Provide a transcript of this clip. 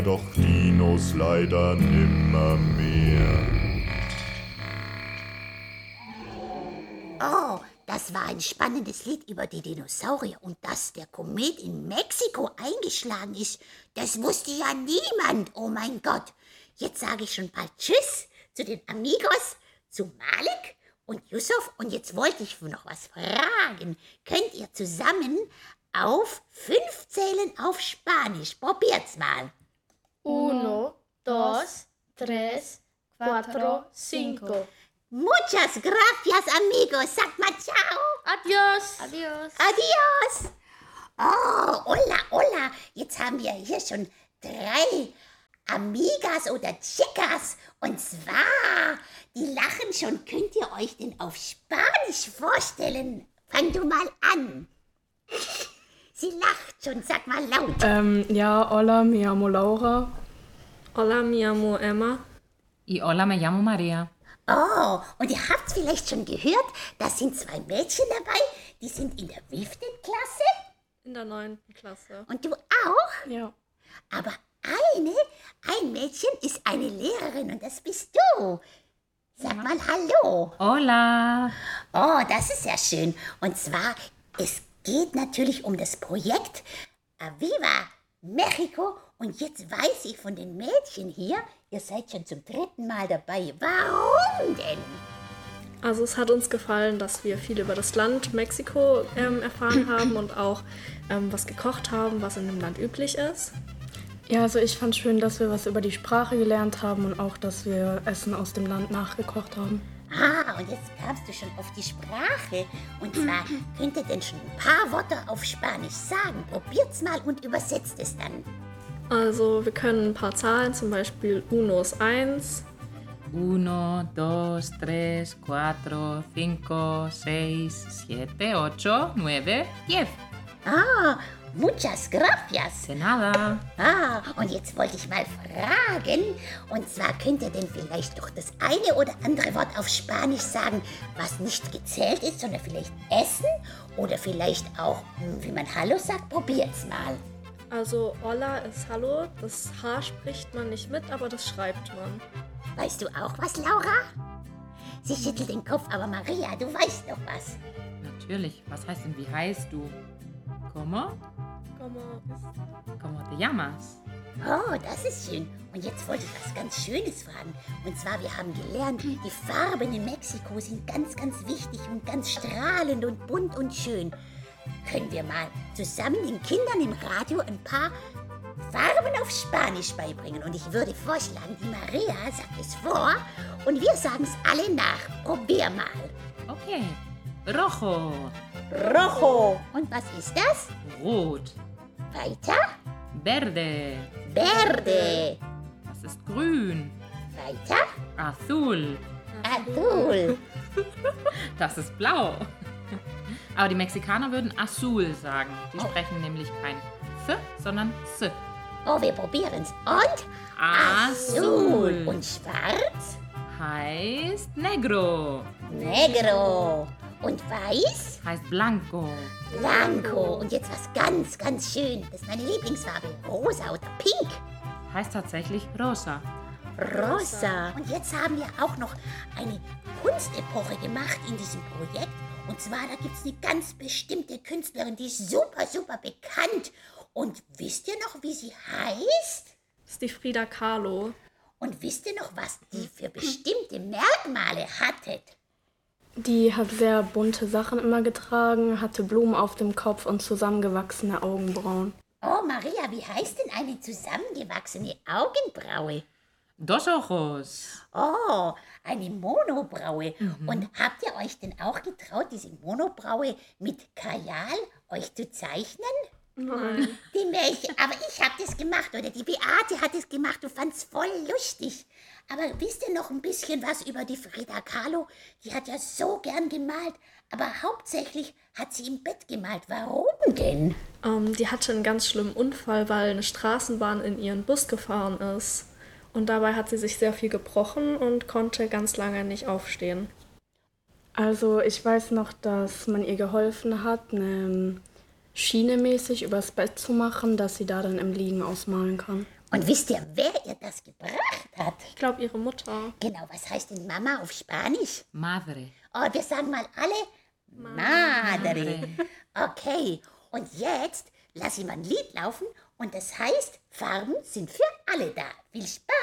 Doch Dinos leider nimmermehr. Oh, das war ein spannendes Lied über die Dinosaurier. Und dass der Komet in Mexiko eingeschlagen ist, das wusste ja niemand. Oh mein Gott. Jetzt sage ich schon bald Tschüss zu den Amigos, zu Malik und Yusuf. Und jetzt wollte ich noch was fragen. Könnt ihr zusammen auf 5 zählen auf Spanisch? Probiert's mal. 1, 2, 3, 4, 5. Muchas gracias, amigos. Sag mal ciao. Adios. Adios. Adios. Oh, hola, hola. Jetzt haben wir hier schon 3 Amigas oder Chicas. Und zwar, die lachen schon. Könnt ihr euch denn auf Spanisch vorstellen? Fang du mal an. Sie lacht schon. Sag mal laut. Ja, hola, me llamo Laura. Hola, me llamo Emma. Y hola, me llamo María. Oh, und ihr habt vielleicht schon gehört, da sind 2 Mädchen dabei. Die sind in der wievielten Klasse? In der 9. Klasse. Und du auch? Ja. Aber ein Mädchen ist eine Lehrerin und das bist du. Sag mal Hallo. Hola. Oh, das ist ja schön. Und zwar, es geht natürlich um das Projekt Aviva Mexico. Und jetzt weiß ich von den Mädchen hier, ihr seid schon zum 3. Mal dabei. Warum denn? Also es hat uns gefallen, dass wir viel über das Land Mexiko erfahren haben und auch was gekocht haben, was in dem Land üblich ist. Ja, also ich fand schön, dass wir was über die Sprache gelernt haben und auch, dass wir Essen aus dem Land nachgekocht haben. Ah, und jetzt kamst du schon auf die Sprache. Und zwar, könnt ihr denn schon ein paar Worte auf Spanisch sagen? Probiert's mal und übersetzt es dann. Also wir können ein paar Zahlen, zum Beispiel Uno ist 1. 1, 2, 3, 4, 5, 6, 7, 8, 9, 10. Ah, muchas gracias. De nada. Ah, und jetzt wollte ich mal fragen, und zwar könnt ihr denn vielleicht doch das eine oder andere Wort auf Spanisch sagen, was nicht gezählt ist, sondern vielleicht Essen oder vielleicht auch, wie man Hallo sagt, probiert's mal. Also Hola ist Hallo, das H spricht man nicht mit, aber das schreibt man. Weißt du auch was, Laura? Sie schüttelt den Kopf, aber Maria, du weißt doch was. Natürlich. Was heißt denn, wie heißt du? ¿Cómo? ¿Cómo te llamas? Oh, das ist schön. Und jetzt wollte ich was ganz Schönes fragen. Und zwar, wir haben gelernt, die Farben in Mexiko sind ganz, ganz wichtig und ganz strahlend und bunt und schön. Können wir mal zusammen den Kindern im Radio ein paar Farben auf Spanisch beibringen? Und ich würde vorschlagen, die Maria sagt es vor und wir sagen es alle nach. Probier mal. Okay. Rojo. Rojo. Und was ist das? Rot. Weiter? Verde. Verde. Das ist grün. Weiter? Azul. Azul. Das ist blau. Aber die Mexikaner würden azul sagen. Die sprechen nämlich kein F, sondern S. Oh, wir probieren's. Und? Azul. Und schwarz? Heißt negro. Negro. Und weiß? Heißt blanco. Blanco. Und jetzt was ganz, ganz schön. Das ist meine Lieblingsfarbe. Rosa oder pink. Heißt tatsächlich rosa. Rosa. Und jetzt haben wir auch noch eine Kunstepoche gemacht in diesem Projekt. Und zwar, da gibt es eine ganz bestimmte Künstlerin, die ist super, super bekannt. Und wisst ihr noch, wie sie heißt? Das ist die Frida Kahlo. Und wisst ihr noch, was die für bestimmte Merkmale hatte? Die hat sehr bunte Sachen immer getragen, hatte Blumen auf dem Kopf und zusammengewachsene Augenbrauen. Oh, Maria, wie heißt denn eine zusammengewachsene Augenbraue? Dos ojos. Oh, eine Monobraue. Und habt ihr euch denn auch getraut, diese Monobraue mit Kajal euch zu zeichnen? Nein. Die Mädchen, aber ich hab das gemacht, oder die Beate hat es gemacht und fand's voll lustig. Aber wisst ihr noch ein bisschen was über die Frida Kahlo? Die hat ja so gern gemalt, aber hauptsächlich hat sie im Bett gemalt. Warum denn? Die hatte einen ganz schlimmen Unfall, weil eine Straßenbahn in ihren Bus gefahren ist. Und dabei hat sie sich sehr viel gebrochen und konnte ganz lange nicht aufstehen. Also ich weiß noch, dass man ihr geholfen hat, eine Schiene mäßig übers Bett zu machen, dass sie da dann im Liegen ausmalen kann. Und wisst ihr, wer ihr das gebracht hat? Ich glaube, ihre Mutter. Genau, was heißt denn Mama auf Spanisch? Madre. Oh, wir sagen mal alle Madre. Okay, und jetzt lasse ich mal ein Lied laufen und das heißt, Farben sind für alle da. Viel Spaß!